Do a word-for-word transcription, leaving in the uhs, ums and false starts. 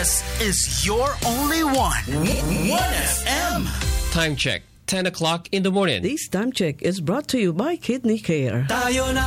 This is your only one. one F M. Time check, ten o'clock in the morning. This time check is brought to you by Kidney Care. Tayo na